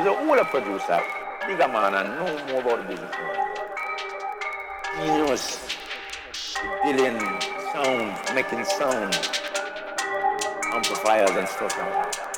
He's an older producer, bigger man, and know more about the business. He knows billion sound, making sound, amplifiers and stuff like that.